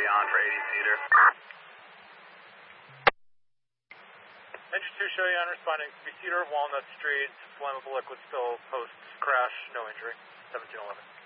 on for 80-seater. Engine 2 show you on responding. 3-seater, Walnut Street, flammable liquid spill, post crash, no injury, 1711.